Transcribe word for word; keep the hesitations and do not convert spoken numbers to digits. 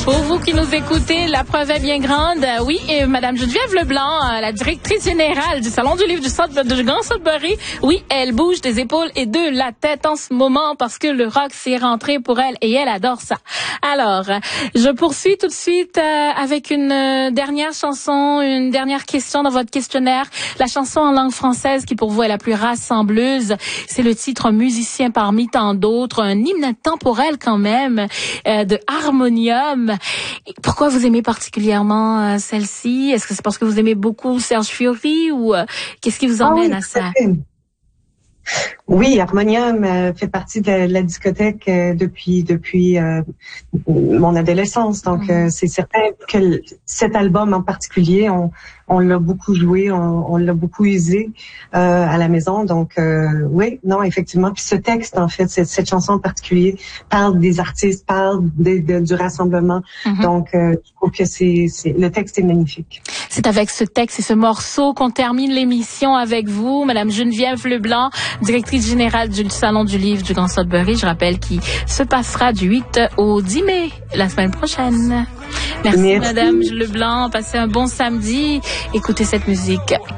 Pour vous qui nous écoutez, la preuve est bien grande. Euh, oui, et Madame Geneviève Leblanc, euh, la directrice générale du Salon du livre du centre de Grand Sudbury, oui, elle bouge des épaules et de la tête en ce moment parce que le rock s'est rentré pour elle et elle adore ça. Alors, je poursuis tout de suite euh, avec une euh, dernière chanson, une dernière question dans votre questionnaire. La chanson en langue française qui pour vous est la plus rassembleuse, c'est le titre Musicien parmi tant d'autres, un hymne temporel quand même, euh, de Harmonium. Pourquoi vous aimez particulièrement euh, celle-ci? Est-ce que c'est parce que vous aimez beaucoup Serge Fiori ou euh, qu'est-ce qui vous emmène ah oui, à ça? Oui, Harmonium euh, fait partie de la, de la discothèque euh, depuis depuis euh, mon adolescence. Donc, mmh. euh, c'est certain que l- cet album en particulier, on, on l'a beaucoup joué, on, on l'a beaucoup usé euh, à la maison. Donc, euh, oui, non, effectivement. Puis ce texte, en fait, cette, cette chanson en particulier, parle des artistes, parle de, de, du rassemblement. Mmh. Donc, euh, je trouve que c'est, c'est le texte est magnifique. C'est avec ce texte et ce morceau qu'on termine l'émission avec vous, Madame Geneviève Leblanc, directrice générale du Salon du livre du Grand Sudbury. Je rappelle qu'il se passera du huit au dix mai, la semaine prochaine. Merci, Merci. Madame Leblanc. Passez un bon samedi. Écoutez cette musique.